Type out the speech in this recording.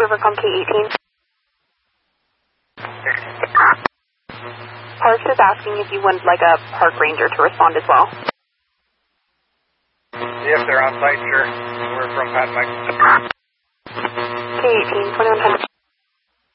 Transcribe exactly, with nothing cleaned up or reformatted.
Rivercom K eighteen. Parks is asking if you would like a park ranger to respond as well. If they're on site, sure. We're from Pat Mike. K eighteen, twenty-one hundred.